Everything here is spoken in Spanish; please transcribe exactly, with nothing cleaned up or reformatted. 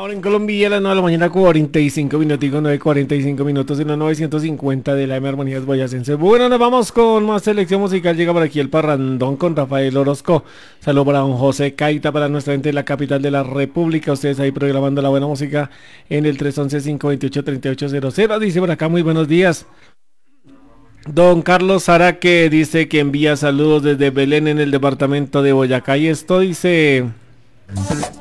Ahora en Colombia a las nueve de la mañana, cuarenta y cinco minutos, nueve cuarenta y cinco minutos en los novecientos cincuenta de la M Armonías Boyacense. Bueno, nos vamos con más selección musical. Llega por aquí el parrandón con Rafael Orozco. Saludos para don José Caita, para nuestra gente de la capital de la República. Ustedes ahí programando la buena música en el tres once, cinco veintiocho, treinta y ocho cero cero. Dice por acá, muy buenos días. Don Carlos Zaraque dice que envía saludos desde Belén en el departamento de Boyacá. Y esto dice...